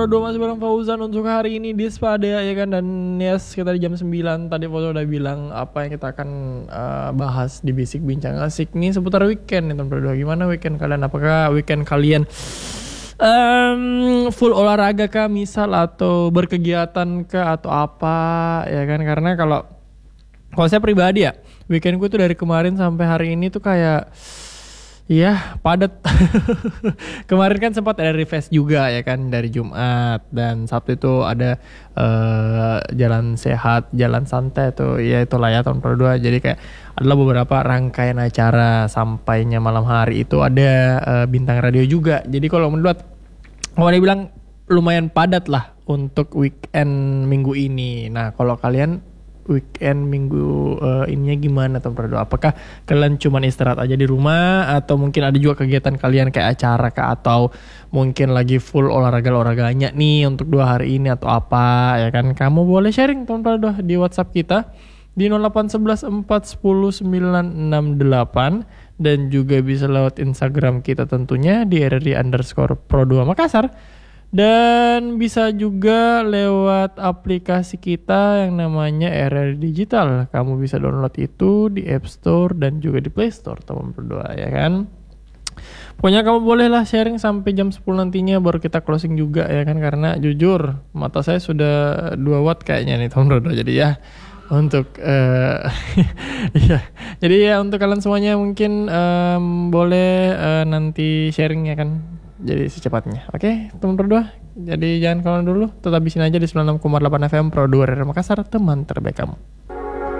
Pro 2 masih bareng Fauzan untuk hari ini di Spada ya kan. Dan yes, kita di jam 9 tadi Fauzan udah bilang apa yang kita akan bahas di Bisik Bincang Asik nih seputar weekend nih teman Pro 2. Gimana weekend kalian? Apakah weekend kalian full olahraga kah misal, atau berkegiatan kah, atau apa ya kan? Karena kalau saya pribadi ya, weekendku tuh dari kemarin sampai hari ini tuh kayak iya padat. Kemarin kan sempat ada refresh juga ya kan, dari Jumat dan Sabtu itu ada jalan sehat, jalan santai tuh ya, itulah ya tahun kedua. Jadi kayak adalah beberapa rangkaian acara, sampainya malam hari itu ada bintang radio juga. Jadi kalau menurut dia bilang lumayan padat lah untuk weekend minggu ini. Nah kalau kalian weekend minggu ininya gimana teman Pro 2? Apakah kalian cuman istirahat aja di rumah, atau mungkin ada juga kegiatan kalian kayak acara kah, atau mungkin lagi full olahraga-olahraganya nih untuk 2 hari ini atau apa ya kan? Kamu boleh sharing teman Pro 2 di WhatsApp kita di 0811 410 968, dan juga bisa lewat Instagram kita tentunya di RRI_Pro2 Makassar. Dan bisa juga lewat aplikasi kita yang namanya RRI Digital. Kamu bisa download itu di App Store dan juga di Play Store teman berdua ya kan. Pokoknya kamu bolehlah sharing sampai jam 10 nantinya, baru kita closing juga ya kan. Karena jujur mata saya sudah 2 watt kayaknya nih teman berdua. Jadi ya untuk ya. Jadi ya untuk kalian semuanya mungkin boleh nanti sharing ya kan. Jadi secepatnya. Oke, teman Pro 2. Jadi jangan kemana dulu, tetap di sini aja di 96,8 FM Pro 2 RRI Makassar, teman terbaik kamu.